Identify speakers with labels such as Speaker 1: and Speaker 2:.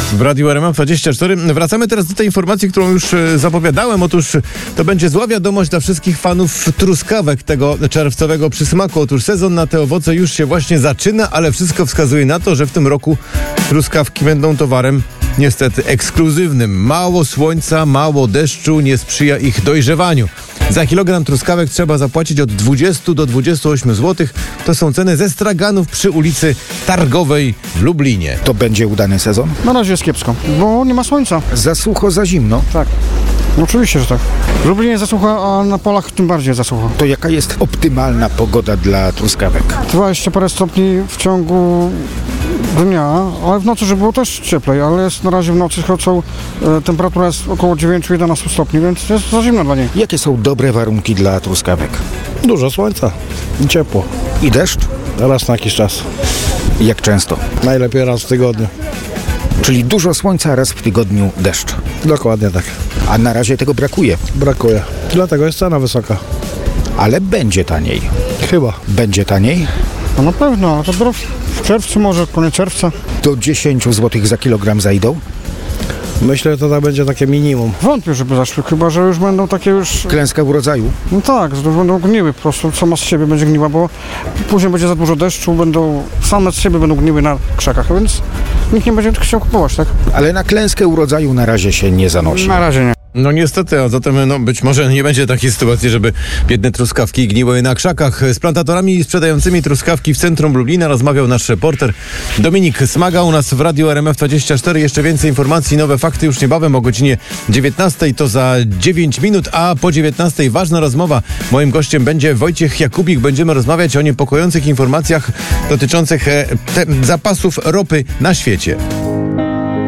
Speaker 1: w Radiu RMF24. Wracamy teraz do tej informacji, którą już zapowiadałem. Otóż to będzie zła wiadomość dla wszystkich fanów truskawek, tego czerwcowego przysmaku. Otóż sezon na te owoce już się właśnie zaczyna, ale wszystko wskazuje na to, że w tym roku truskawki będą towarem niestety ekskluzywnym. Mało słońca, mało deszczu nie sprzyja ich dojrzewaniu. Za kilogram truskawek trzeba zapłacić od 20 do 28 zł. To są ceny ze straganów przy ulicy Targowej w Lublinie.
Speaker 2: To będzie udany sezon?
Speaker 3: Na razie jest kiepsko, bo nie ma słońca.
Speaker 2: Za sucho, za zimno.
Speaker 3: Tak. No oczywiście, że tak. W Lublinie zasłucha, a na polach tym bardziej zasłucha.
Speaker 2: To jaka jest optymalna pogoda dla truskawek?
Speaker 3: 20 parę stopni w ciągu dnia, ale w nocy, żeby było też cieplej, ale jest na razie w nocy chodzą, temperatura jest około 9-11 stopni, więc jest za zimno dla niej.
Speaker 2: Jakie są dobre warunki dla truskawek?
Speaker 4: Dużo słońca i ciepło.
Speaker 2: I deszcz?
Speaker 4: Raz na jakiś czas.
Speaker 2: Jak często?
Speaker 4: Najlepiej raz w tygodniu.
Speaker 2: Czyli dużo słońca, raz w tygodniu deszcz.
Speaker 4: Dokładnie tak.
Speaker 2: A na razie tego brakuje.
Speaker 4: Brakuje. Dlatego jest cena wysoka.
Speaker 2: Ale będzie taniej.
Speaker 4: Chyba.
Speaker 2: Będzie taniej?
Speaker 3: No na pewno, ale to dopiero w czerwcu, może koniec czerwca.
Speaker 2: Do 10 zł za kilogram zajdą?
Speaker 4: Myślę, że to tak będzie takie minimum.
Speaker 3: Wątpię, żeby zaszły, chyba że już będą takie już...
Speaker 2: Klęska urodzaju?
Speaker 3: No tak, że będą gniły po prostu, sama z siebie będzie gniła, bo później będzie za dużo deszczu, będą same z siebie będą gniły na krzakach, więc nikt nie będzie chciał kupować, tak?
Speaker 2: Ale na klęskę urodzaju na razie się nie zanosi.
Speaker 3: Na razie nie.
Speaker 1: No niestety, a zatem być może nie będzie takiej sytuacji, żeby biedne truskawki gniły na krzakach. Z plantatorami sprzedającymi truskawki w centrum Lublina rozmawiał nasz reporter Dominik Smaga u nas w Radiu RMF24. Jeszcze więcej informacji, nowe fakty już niebawem o godzinie 19, to za 9 minut, a po 19 ważna rozmowa. Moim gościem będzie Wojciech Jakubik. Będziemy rozmawiać o niepokojących informacjach dotyczących zapasów ropy na świecie.